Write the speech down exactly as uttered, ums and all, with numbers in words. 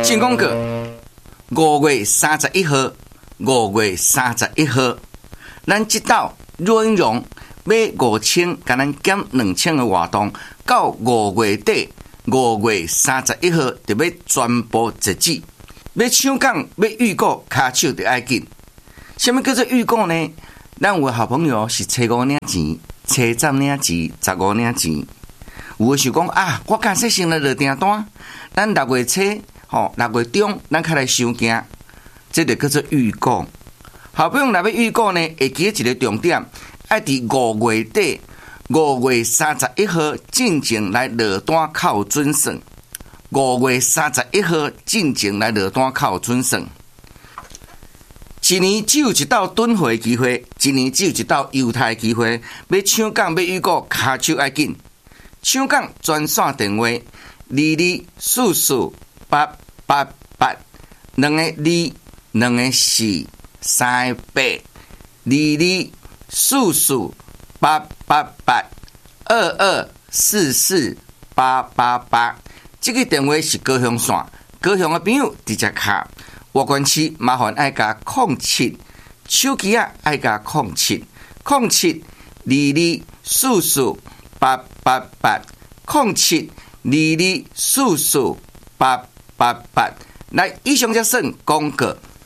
先讲过，五月三十一号，五月三十一号，咱即道内容买五千，甲咱减两千的活动，到五月底，五月三十一号就要全部截止。要抢讲要预购，骹手就要紧。什么叫做预购呢？咱有的好朋友是初五领钱，初十领钱，十五领钱。有的想讲啊，我假设先来落订单，咱六月初，吼六月中，咱开来收件，这就叫做预购。好不容易来要预购呢，会记一个重点，爱伫五月底，五月三十一号进前来落单靠准算。五月三十一号进前来落单靠准算。一年只有一道囤货机会，一年只有一道优待机会。要抢讲要预购，骹手要紧。抢讲专线电话：二二四四八八八，两个二，两个四，三个八，二二四四八八八，二二四四八八八。这个电话是高雄线，高雄的朋友直接卡。外关市麻烦爱加空七，手机啊爱加空七，空七二二四四八八八，空七二二四四八八八。来，以上则算广告，